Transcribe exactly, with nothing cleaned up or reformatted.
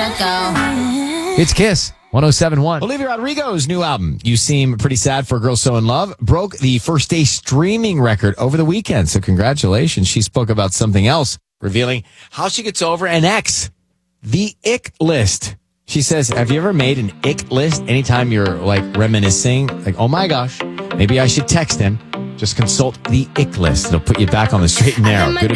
It's Kiss one oh seven point one. Olivia Rodrigo's new album, You Seem Pretty Sad for a Girl So in Love, broke the first day streaming record over the weekend. So congratulations. She spoke about something else, revealing how she gets over an ex. The ick list. She says, have you ever made an ick list anytime you're like reminiscing? Like, oh my gosh, maybe I should text him. Just consult the ick list. It'll put you back on the straight and narrow. Good